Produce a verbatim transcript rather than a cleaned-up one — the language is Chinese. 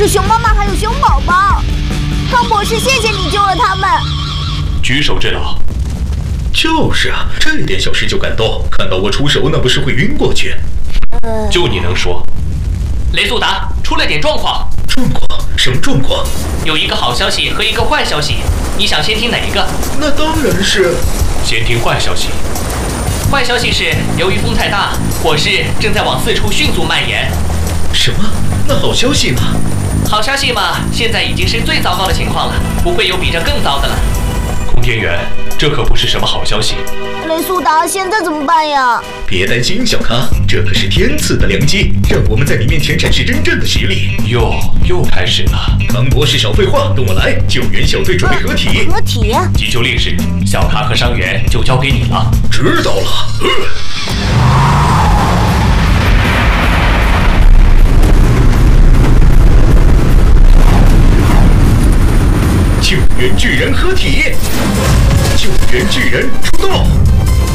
是熊妈妈还有熊宝宝。汤博士，谢谢你救了他们。 举手之劳。 就是啊，这点小事就敢动，看到我出手，那不是会晕过去？ 呃， 就你能说？雷速达，出了点状况。 状况？什么状况？ 有一个好消息和一个坏消息，你想先听哪一个？ 那当然是先听坏消息。坏消息是，由于风太大，火势正在往四处迅速蔓延。 什么？那好消息呢？ 好消息嘛，现在已经是最糟糕的情况了，不会有比这更糟的了。空天元，这可不是什么好消息。 雷速达，现在怎么办呀？ 别担心，小咖，这可是天赐的良机，让我们在你面前展示真正的实力。 哟，又开始了。 康博士，少废话，跟我来！救援小队准备合体。 合体？ 急救令时，小咖和伤员就交给你了。 知道了。救援巨人合体！救援巨人出动！